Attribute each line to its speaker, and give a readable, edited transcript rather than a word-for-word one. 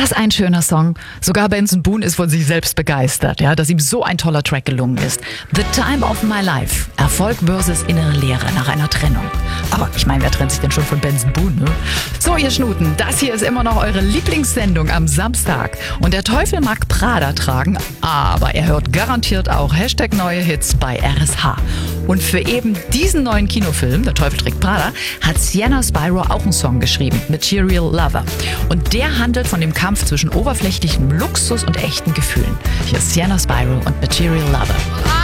Speaker 1: Was ein schöner Song. Sogar Benson Boone ist von sich selbst begeistert, ja, dass ihm so ein toller Track gelungen ist. The Time of My Life. Erfolg versus innere Leere nach einer Trennung. Aber ich meine, wer trennt sich denn schon von Benson Boone, ne? So, ihr Schnuten, das hier ist immer noch eure Lieblingssendung am Samstag. Und der Teufel mag Prada tragen, aber er hört garantiert auch #neue Hits bei RSH. Und für eben diesen neuen Kinofilm, Der Teufel trägt Prada, hat Sienna Spyro auch einen Song geschrieben, Material Lover. Und der handelt von dem Kampf zwischen oberflächlichem Luxus und echten Gefühlen. Hier ist Sienna Spyro und Material Lover.